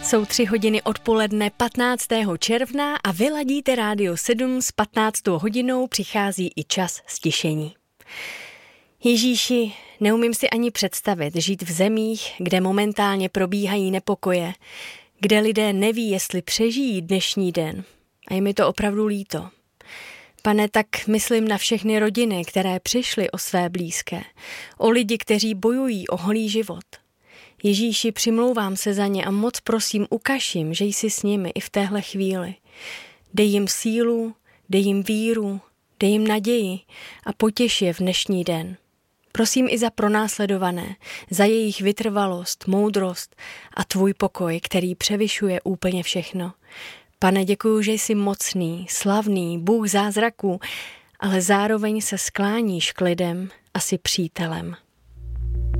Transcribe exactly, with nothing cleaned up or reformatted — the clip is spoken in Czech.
Jsou tři hodiny odpoledne patnáctého června a vy ladíte Rádio sedm, s patnáctou hodinou přichází i čas stišení. Ježíši, neumím si ani představit žít v zemích, kde momentálně probíhají nepokoje, kde lidé neví, jestli přežijí dnešní den. A je mi to opravdu líto. Pane, tak myslím na všechny rodiny, které přišly o své blízké, o lidi, kteří bojují o holý život. Ježíši, přimlouvám se za ně a moc prosím, ukaž jim, že jsi s nimi i v téhle chvíli. Dej jim sílu, dej jim víru, dej jim naději a potěš je v dnešní den. Prosím i za pronásledované, za jejich vytrvalost, moudrost a tvůj pokoj, který převyšuje úplně všechno. Pane, děkuju, že jsi mocný, slavný, Bůh zázraků, ale zároveň se skláníš k lidem a jsi přítelem.